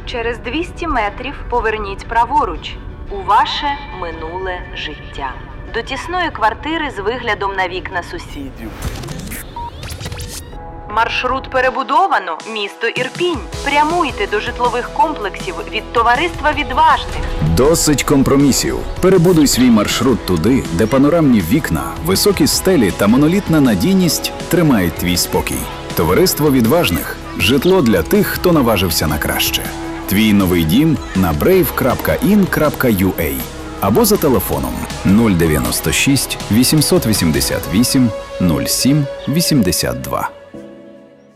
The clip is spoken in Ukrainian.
Через 200 метрів поверніть праворуч у ваше минуле життя. До тісної квартири з виглядом на вікна сусідів. Маршрут перебудовано. Місто Ірпінь. Прямуйте до житлових комплексів від Товариства Відважних. Досить компромісів. Перебудуй свій маршрут туди, де панорамні вікна, високі стелі та монолітна надійність тримають твій спокій. Товариство Відважних – житло для тих, хто наважився на краще. Твій новий дім на brave.in.ua або за телефоном 096 888 07 82.